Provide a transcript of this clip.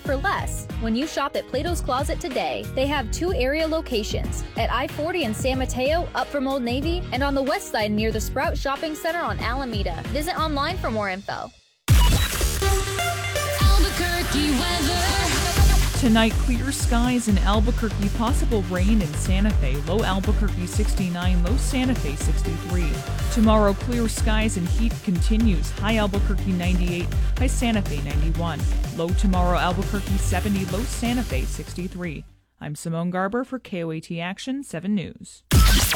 for less when you shop at Plato's Closet today. They have 2 area locations, at I-40 in San Mateo, up from Old Navy, and on the west side near the Sprout Shopping Center on Alameda. Visit online for more info. Albuquerque weather. Tonight, clear skies in Albuquerque, possible rain in Santa Fe, low Albuquerque 69, low Santa Fe 63. Tomorrow, clear skies and heat continues, high Albuquerque 98, high Santa Fe 91. Low tomorrow, Albuquerque 70, low Santa Fe 63. I'm Simone Garber for KOAT Action 7 News.